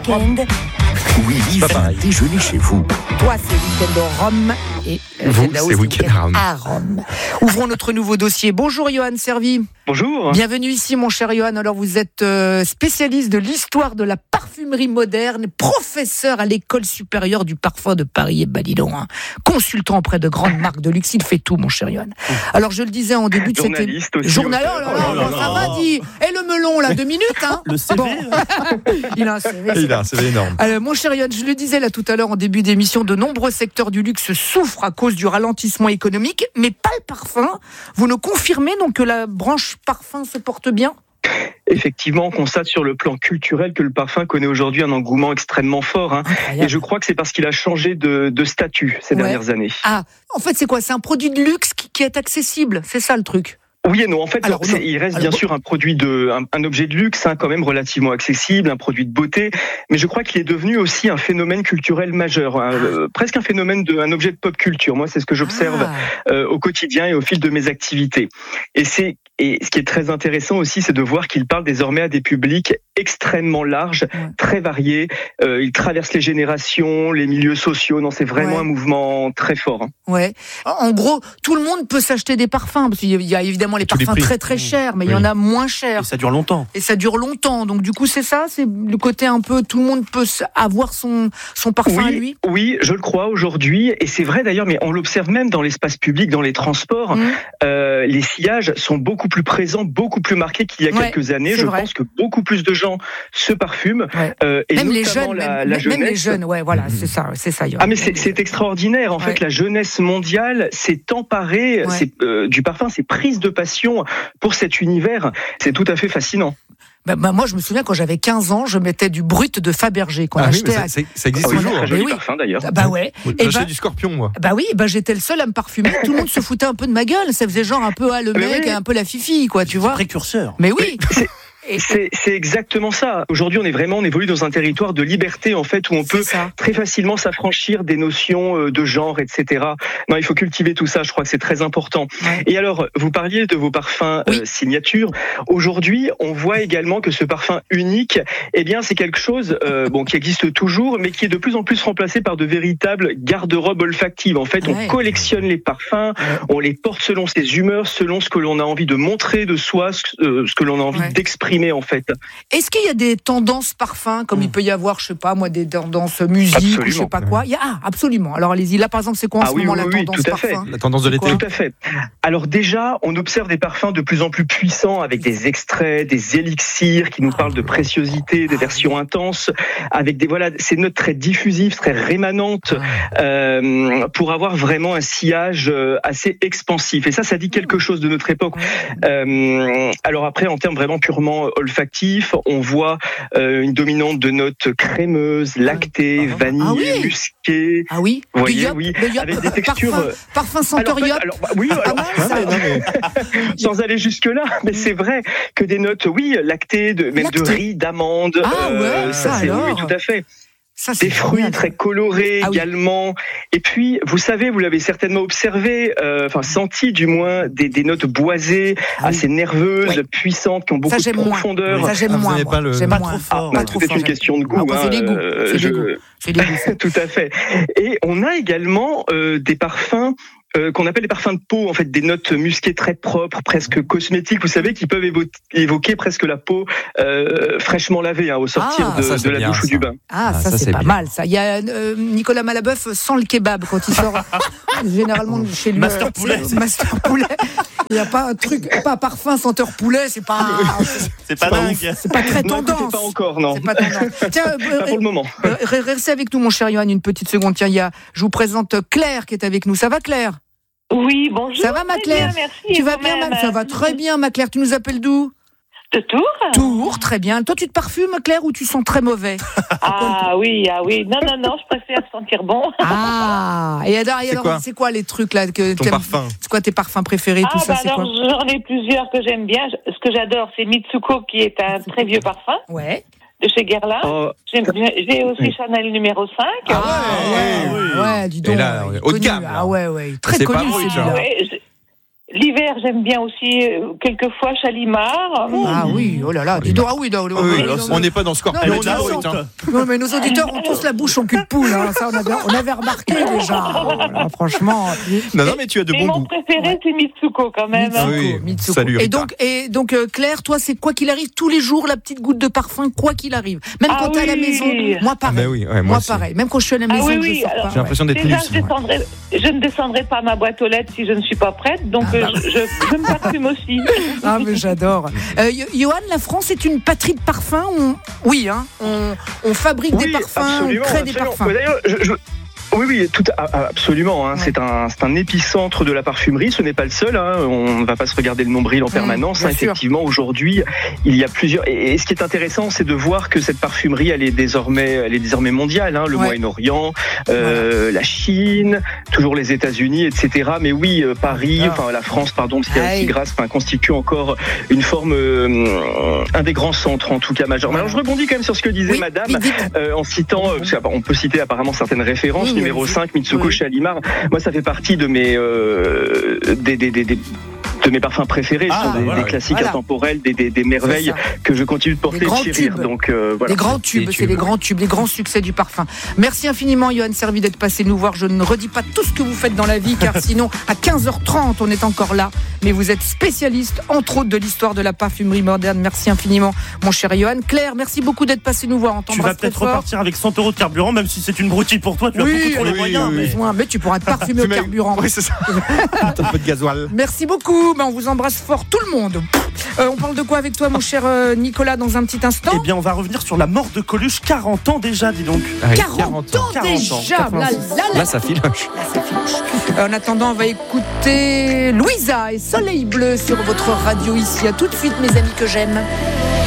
week-end. Willy va déjeuner chez vous. Toi, c'est week-end au Rhum. Et vous, c'est week-end à Rome. Ouvrons notre nouveau dossier. Bonjour, Johan Servi. Bonjour. Bienvenue ici, mon cher Johan. Alors, vous êtes spécialiste de l'histoire de la parfumerie moderne, professeur à l'école supérieure du parfum de Paris et Balidon, consultant auprès de grandes marques de luxe. Il fait tout, mon cher Johan. Alors, je le disais en début de cette émission. Journaliste aussi. Ça va, dit. Et le melon, là, 2 minutes, hein. Le CV. Bon. Il a un CV. Il a un CV énorme. Alors, mon cher Johan, je le disais là tout à l'heure en début d'émission, de nombreux secteurs du luxe souffrent à cause du ralentissement économique, mais pas le parfum. Vous nous confirmez donc que la branche parfum se porte bien ? Effectivement, on constate sur le plan culturel que le parfum connaît aujourd'hui un engouement extrêmement fort. Et je crois que c'est parce qu'il a changé de statut ces dernières années. Ah, en fait, c'est quoi ? C'est un produit de luxe qui est accessible, c'est ça le truc ? Oui et non. En fait, il reste bien sûr un produit un objet de luxe, quand même relativement accessible, un produit de beauté. Mais je crois qu'il est devenu aussi un phénomène culturel majeur, presque un phénomène un objet de pop culture. Moi, c'est ce que j'observe au quotidien et au fil de mes activités. Et ce qui est très intéressant aussi, c'est de voir qu'il parle désormais à des publics extrêmement larges, très variés. Il traverse les générations, les milieux sociaux. Non, c'est vraiment un mouvement très fort. Ouais. En gros, tout le monde peut s'acheter des parfums, parce qu'il y a évidemment les parfums très très chers, mais il y en a moins chers. Et ça dure longtemps. Donc du coup, c'est ça, c'est le côté un peu, tout le monde peut avoir son parfum à lui. Oui, je le crois aujourd'hui, et c'est vrai d'ailleurs, mais on l'observe même dans l'espace public, dans les transports. Les sillages sont beaucoup plus présents, beaucoup plus marqués qu'il y a quelques années. Je pense que beaucoup plus de gens se parfument, et même notamment les jeunes, la jeunesse. Même les jeunes, voilà, c'est ça. Ah mais c'est extraordinaire. En fait, la jeunesse mondiale s'est emparée du parfum, s'est prise de passion pour cet univers. C'est tout à fait fascinant. Moi, je me souviens quand j'avais 15 ans, je mettais du brut de Fabergé qu'on achetait. Ça existe toujours. C'est un joli parfum d'ailleurs. J'achète du Scorpion, moi. J'étais le seul à me parfumer. Tout le monde se foutait un peu de ma gueule. Ça faisait genre un peu le mec, un peu la fifi, quoi, tu vois. Précurseur. Mais oui. C'est exactement ça. Aujourd'hui, on évolue dans un territoire de liberté, en fait, où on peut très facilement s'affranchir des notions de genre, etc. Non, il faut cultiver tout ça. Je crois que c'est très important. Et alors, vous parliez de vos parfums signature. Aujourd'hui, on voit également que ce parfum unique, c'est quelque chose, qui existe toujours, mais qui est de plus en plus remplacé par de véritables garde-robes olfactives. En fait, on collectionne les parfums, on les porte selon ses humeurs, selon ce que l'on a envie de montrer de soi, ce que l'on a envie d'exprimer. En fait. Est-ce qu'il y a des tendances parfums, comme il peut y avoir, je sais pas moi, des tendances musique, ou je sais pas quoi. Absolument. Alors allez-y, là par exemple, c'est quoi en ce moment la tendance parfum ? La tendance de l'été. Tout à fait. Alors déjà, on observe des parfums de plus en plus puissants, avec des extraits, des élixirs qui nous parlent de préciosité, des versions intenses, avec ces notes très diffusives, très rémanentes, pour avoir vraiment un sillage assez expansif. Et ça dit quelque chose de notre époque. Alors après, en termes vraiment purement olfactif, on voit une dominante de notes crémeuses, lactées, vanillées, musquées. Ah oui. Vous voyez, avec des textures. Parfum senteur yop. Sans aller jusque là, mais c'est vrai que des notes, lactées, même de riz, d'amande. Oui, tout à fait. Des fruits très colorés également. Et puis, vous savez, vous l'avez certainement observé, senti du moins, des notes boisées, assez nerveuses, puissantes, qui ont beaucoup de profondeur. Ça, j'aime moins. J'aime pas trop fort. C'est une question de goût. C'est des goûts. Tout à fait. Et on a également des parfums qu'on appelle les parfums de peau, en fait, des notes musquées très propres, presque cosmétiques, vous savez, qui peuvent évoquer presque la peau fraîchement lavée au sortir de la douche ou du bain. Ça c'est pas mal, ça. Il y a Nicolas Malabeuf sans le kebab quand il sort généralement chez lui. Master poulet. Il n'y a pas un truc, pas un parfum senteur poulet, c'est pas dingue. C'est pas très tendance. Pas encore, non. C'est pas tendance. Tiens, pas pour le moment. Restez avec nous, mon cher Johan, une petite seconde. Tiens, je vous présente Claire qui est avec nous. Ça va, Claire ? Oui, bonjour. Ça va, ma Claire ? Bien, merci. Tu vas bien, ça va très bien, ma Claire. Tu nous appelles d'où ? De Tours. Tours, très bien. Toi, tu te parfumes, Claire, ou tu sens très mauvais ? Oui. Non, je préfère sentir bon. Et alors, c'est quoi les trucs là Ton parfum. C'est quoi tes parfums préférés, tout ça, c'est quoi ? J'en ai plusieurs que j'aime bien. Ce que j'adore, c'est Mitsuko, qui est un très vieux parfum. Ouais. De chez Guerlain. J'ai aussi Chanel numéro 5. Ouais, dis donc. Et là, haut de gamme. Très connu, celui-là. L'hiver, j'aime bien aussi quelquefois Chalimard. Ah oui, oh là là, dis donc, ah oui, on n'est pas dans Scorpion. Non, mais nos auditeurs ont tous la bouche en cul de poule, hein. Ça on avait remarqué déjà. Voilà, franchement. Non, mais tu as de bons goûts. Mon préféré, c'est Mitsuko quand même. Mitsuko. Salut. Et donc Claire, toi, c'est quoi qu'il arrive tous les jours la petite goutte de parfum, quoi qu'il arrive. Même quand t'es à la maison, moi pareil. Moi pareil. Même quand je suis à la maison, je sors pas. J'ai l'impression d'être déjà, je ne descendrai pas ma boîte aux lettres si je ne suis pas prête, donc je me parfume aussi. Ah mais j'adore. Johan, la France est une patrie de parfums. Oui, hein. On fabrique des parfums, on crée des parfums. D'ailleurs, Oui, absolument. Hein. C'est un épicentre de la parfumerie. Ce n'est pas le seul. Hein. On ne va pas se regarder le nombril en permanence. Hein. Effectivement, aujourd'hui, il y a plusieurs. Et ce qui est intéressant, c'est de voir que cette parfumerie, elle est désormais mondiale. Hein. Le Moyen-Orient, la Chine, toujours les États-Unis, etc. Mais oui, Paris, la France, pardon, parce qu'il y a aussi Grasse, constitue encore une forme, un des grands centres, en tout cas majeurs. Mais alors, je rebondis quand même sur ce que disait Madame, en citant. On peut citer apparemment certaines références. Numéro 5, Mitsuko Chalimard. Moi, ça fait partie de mes de mes parfums préférés. Ce sont des classiques intemporels, des merveilles que je continue de porter et de chérir. Donc, des grands tubes, c'est les grands tubes, les grands succès du parfum. Merci infiniment, Johan Servi, d'être passé nous voir. Je ne redis pas tout ce que vous faites dans la vie, car sinon, à 15h30, on est encore là. Mais vous êtes spécialiste, entre autres, de l'histoire de la parfumerie moderne. Merci infiniment, mon cher Johan. Claire, merci beaucoup d'être passé nous voir. Tu vas peut-être repartir avec 100 € de carburant, même si c'est une broutille pour toi. Tu as beaucoup trop les moyens. Mais tu pourras te parfumer au carburant. Oui, c'est ça. Un peu de gasoil. Merci beaucoup. On vous embrasse fort, tout le monde. On parle de quoi avec toi, mon cher Nicolas, dans un petit instant? Eh bien, on va revenir sur la mort de Coluche. 40 ans déjà, dis donc. 40 ans déjà. Là, ça filoche. En attendant, on va écouter Louisa et Soleil Bleu sur votre radio ici. À tout de suite, mes amis que j'aime.